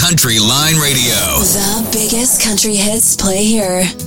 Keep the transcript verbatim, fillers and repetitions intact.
Country Line Radio. The biggest country hits play here.